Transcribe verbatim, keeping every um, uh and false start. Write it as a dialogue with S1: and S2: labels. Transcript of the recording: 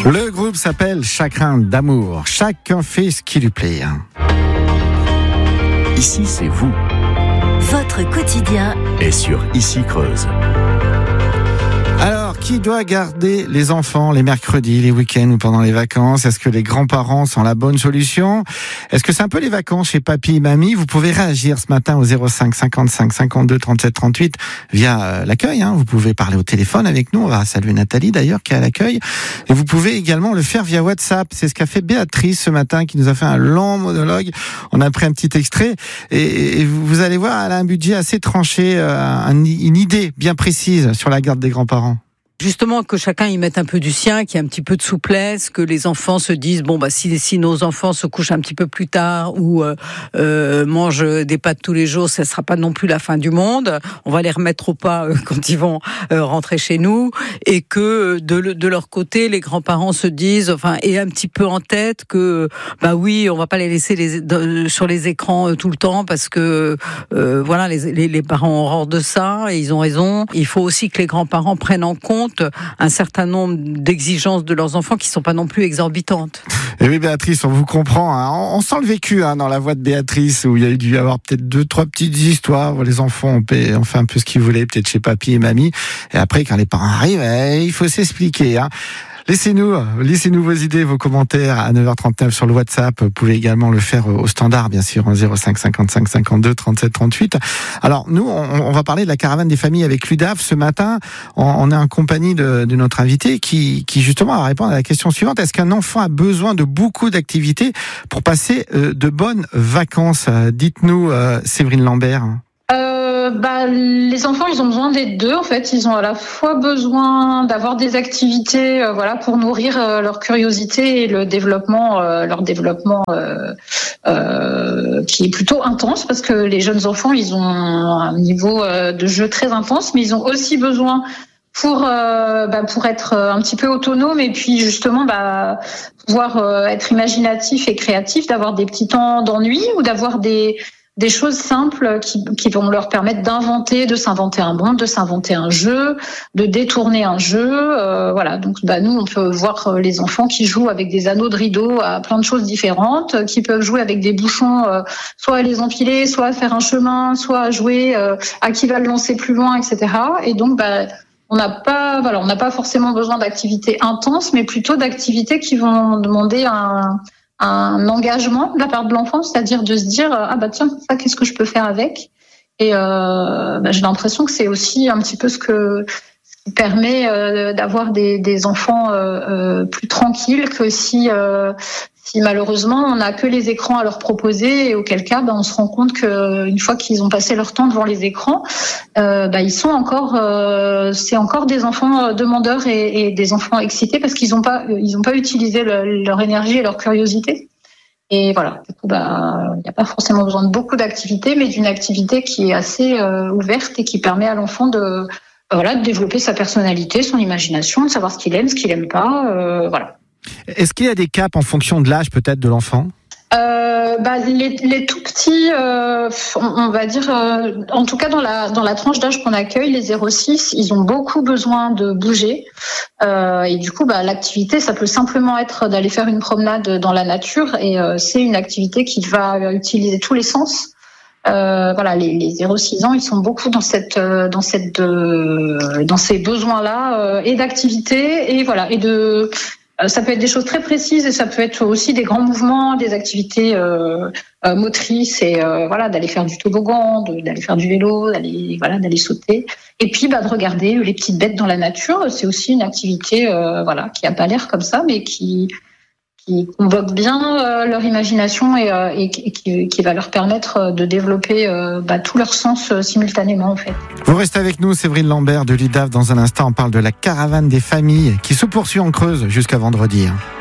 S1: Le groupe s'appelle Chagrin d'amour. Chacun fait ce qui lui plaît.
S2: Ici, c'est vous.
S3: Votre quotidien
S2: est sur Ici Creuse.
S1: Alors, qui doit garder les enfants les mercredis, les week-ends ou pendant les vacances? Est-ce que les grands-parents sont la bonne solution? Est-ce que c'est un peu les vacances chez papy et mamie? Vous pouvez réagir ce matin au zéro cinq cinquante-cinq cinquante-deux trente-sept trente-huit via euh, l'accueil. Hein. Vous pouvez parler au téléphone avec nous. On va saluer Nathalie d'ailleurs qui est à l'accueil. Et vous pouvez également le faire via WhatsApp. C'est ce qu'a fait Béatrice ce matin qui nous a fait un long monologue. On a pris un petit extrait et, et vous allez voir, elle a un budget assez tranché, euh, un, une idée bien précise sur la garde des grands-parents.
S4: Justement, que chacun y mette un peu du sien, qu'il y ait un petit peu de souplesse, que les enfants se disent, bon, bah, si, si nos enfants se couchent un petit peu plus tard ou euh, euh, mangent des pâtes tous les jours, ça ne sera pas non plus la fin du monde. On va les remettre au pas euh, quand ils vont euh, rentrer chez nous. Et que de, de leur côté, les grands-parents se disent, enfin, aient un petit peu en tête que, bah oui, on ne va pas les laisser les, de, sur les écrans euh, tout le temps parce que, euh, voilà, les, les, les parents ont horreur de ça et ils ont raison. Il faut aussi que les grands-parents prennent en compte un certain nombre d'exigences de leurs enfants qui ne sont pas non plus exorbitantes.
S1: Et oui, Béatrice, on vous comprend. Hein. On, on sent le vécu hein, dans la voix de Béatrice, où il y a dû y avoir peut-être deux, trois petites histoires où les enfants ont fait, ont fait un peu ce qu'ils voulaient, peut-être chez papy et mamie. Et après, quand les parents arrivent, eh, il faut s'expliquer. Hein. Laissez-nous, laissez-nous vos idées, vos commentaires à neuf heures trente-neuf sur le WhatsApp. Vous pouvez également le faire au standard, bien sûr, en zéro cinq cinquante-cinq cinquante-deux trente-sept trente-huit. Alors, nous, on, on va parler de la caravane des familles avec l'U D A F. Ce matin, on, on est en compagnie de, de notre invité qui, qui, justement, va répondre à la question suivante. Est-ce qu'un enfant a besoin de beaucoup d'activités pour passer euh, de bonnes vacances? Dites-nous, euh, Séverine Lambert.
S5: Euh, bah, les enfants, ils ont besoin des deux. En fait, ils ont à la fois besoin d'avoir des activités, euh, voilà, pour nourrir euh, leur curiosité et le développement, euh, leur développement euh, euh, qui est plutôt intense, parce que les jeunes enfants, ils ont un niveau euh, de jeu très intense, mais ils ont aussi besoin pour euh, bah, pour être un petit peu autonome et puis justement bah pouvoir euh, être imaginatif et créatif, d'avoir des petits temps d'ennui ou d'avoir des des choses simples qui, qui vont leur permettre d'inventer, de s'inventer un monde, de s'inventer un jeu, de détourner un jeu. Euh, voilà. Donc, bah, nous, on peut voir les enfants qui jouent avec des anneaux de rideau à plein de choses différentes, qui peuvent jouer avec des bouchons, euh, soit à les empiler, soit à faire un chemin, soit à jouer euh, à qui va le lancer plus loin, et cetera. Et donc, bah, on n'a pas, voilà, on n'a pas forcément besoin d'activités intenses, mais plutôt d'activités qui vont demander un un engagement de la part de l'enfant, c'est-à-dire de se dire ah bah tiens, ça qu'est-ce que je peux faire avec. Et euh, bah, j'ai l'impression que c'est aussi un petit peu ce que ce qui permet euh, d'avoir des, des enfants euh, euh, plus tranquilles que si euh, si malheureusement on n'a que les écrans à leur proposer, et auquel cas bah, on se rend compte que une fois qu'ils ont passé leur temps devant les écrans, euh, bah, ils sont encore euh, c'est encore des enfants demandeurs et, et des enfants excités parce qu'ils n'ont pas ils ont pas utilisé le, leur énergie et leur curiosité. Et voilà, du coup, bah, il n'y a pas forcément besoin de beaucoup d'activités, mais d'une activité qui est assez euh, ouverte et qui permet à l'enfant de voilà de développer sa personnalité, son imagination, de savoir ce qu'il aime, ce qu'il aime pas, euh, voilà.
S1: Est-ce qu'il y a des caps en fonction de l'âge peut-être de l'enfant?
S5: Euh, bah, les, les tout petits, euh, on, on va dire, euh, en tout cas dans la dans la tranche d'âge qu'on accueille, les zéro six, ils ont beaucoup besoin de bouger. Euh, et du coup, bah, l'activité, ça peut simplement être d'aller faire une promenade dans la nature, et euh, c'est une activité qui va utiliser tous les sens. Euh, voilà, les, les zéro six ans, ils sont beaucoup dans cette dans cette euh, dans ces besoins-là euh, et d'activité et voilà et de ça peut être des choses très précises et ça peut être aussi des grands mouvements, des activités euh, euh, motrices et euh, voilà d'aller faire du toboggan, de, d'aller faire du vélo, d'aller voilà d'aller sauter et puis bah de regarder les petites bêtes dans la nature. C'est aussi une activité euh, voilà qui a pas l'air comme ça mais qui qui convoque bien euh, leur imagination et, euh, et qui, qui va leur permettre de développer euh, bah, tous leurs sens euh, simultanément en fait.
S1: Vous restez avec nous, Séverine Lambert de l'U D A F. Dans un instant, on parle de la caravane des familles qui se poursuit en Creuse jusqu'à vendredi.